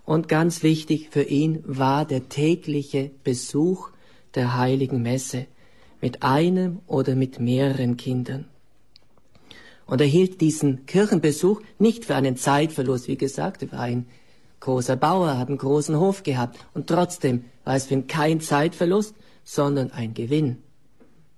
Und ganz wichtig für ihn war der tägliche Besuch der heiligen Messe mit einem oder mit mehreren Kindern. Und er hielt diesen Kirchenbesuch nicht für einen Zeitverlust, wie gesagt, er war ein großer Bauer, hat einen großen Hof gehabt und trotzdem war es für ihn kein Zeitverlust, sondern ein Gewinn.